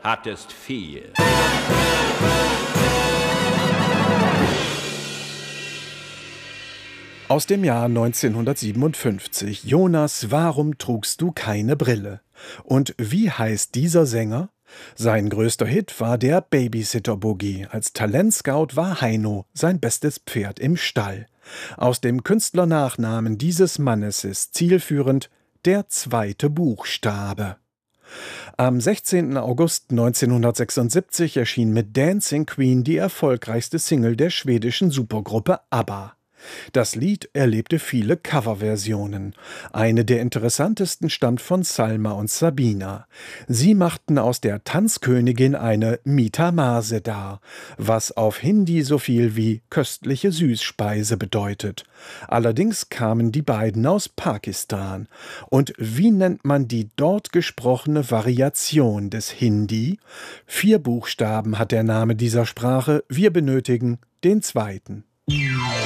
hattest viel. Aus dem Jahr 1957. Jonas, warum trugst du keine Brille? Und wie heißt dieser Sänger? Sein größter Hit war der Babysitter Boogie. Als Talentscout war Heino sein bestes Pferd im Stall. Aus dem Künstlernachnamen dieses Mannes ist zielführend der zweite Buchstabe. Am 16. August 1976 erschien mit Dancing Queen die erfolgreichste Single der schwedischen Supergruppe ABBA. Das Lied erlebte viele Coverversionen. Eine der interessantesten stammt von Salma und Sabina. Sie machten aus der Tanzkönigin eine Mita Mase dar, was auf Hindi so viel wie köstliche Süßspeise bedeutet. Allerdings kamen die beiden aus Pakistan. Und wie nennt man die dort gesprochene Variation des Hindi? 4 Buchstaben hat der Name dieser Sprache, wir benötigen den zweiten.